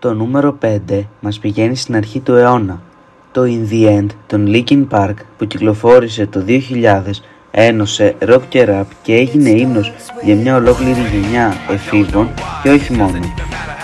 Το νούμερο 5 μας πηγαίνει στην αρχή του αιώνα. Το In The End των Linkin Park που κυκλοφόρησε το 2000 ένωσε rock και rap και έγινε ύμνος για μια ολόκληρη γενιά εφήβων και όχι μόνο.